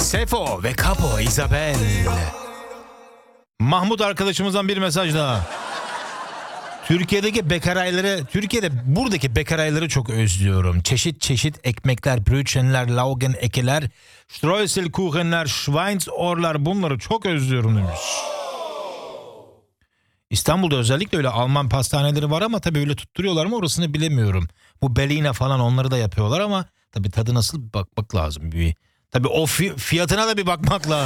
Sefo ve Capo Isabel. Mahmut arkadaşımızdan bir mesaj daha. Buradaki bekarayları çok özlüyorum. Çeşit çeşit ekmekler, brötchenler, laugen ekeler, streuselkuchenler, Schweinsohrlar, bunları çok özlüyorum demiş. İstanbul'da özellikle öyle Alman pastaneleri var ama tabii öyle tutturuyorlar mı orasını bilemiyorum. Bu Berliner falan onları da yapıyorlar ama tabii tadı nasıl bakmak lazım. Tabii o fiyatına da bir bakmak lazım.